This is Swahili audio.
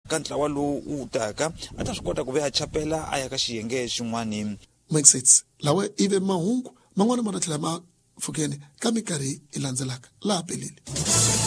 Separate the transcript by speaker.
Speaker 1: ka ntlawa lowu wu taka a ta swi kota ku ve a chapela a ya ka xiyenge xin'wani.
Speaker 2: Makes sense. Lawe ive mahungu man'wana ma tlhela ma fukeni ka minkarhi yi landzelaka laha peleni.